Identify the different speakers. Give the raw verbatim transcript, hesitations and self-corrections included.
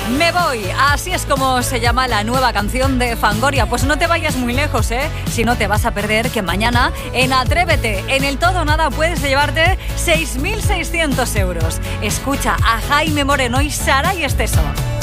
Speaker 1: Me voy, así es como se llama la nueva canción de Fangoria. Pues no te vayas muy lejos, ¿eh? Si no te vas a perder que mañana en Atrévete, en el Todo o Nada, puedes llevarte seis mil seiscientos euros. Escucha a Jaime Moreno y Sara y Esteso.